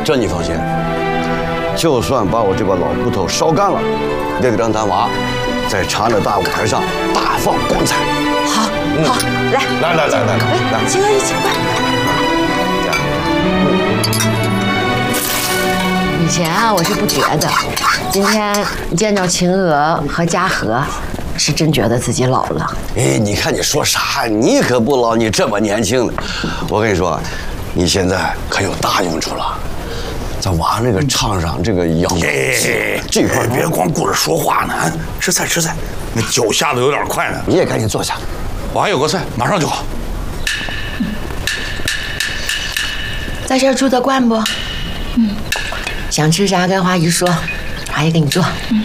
这你放心，就算把我这把老骨头烧干了，也得让咱娃在长安的大舞台上大放光彩。 好，好，来，秦娥一起快。以前啊，我是不觉得，今天见着秦娥和嘉禾，是真觉得自己老了。 哎，你看你说啥？你可不老，你这么年轻呢。我跟你说，你现在可有大用处了。咱娃那个唱上这个摇，这块别光顾着说话呢，吃菜，那酒下的有点快呢。 你也赶紧坐下。 我还有个菜，马上就好。 在这儿住得惯不？想吃啥跟花姨说，花姨给你做。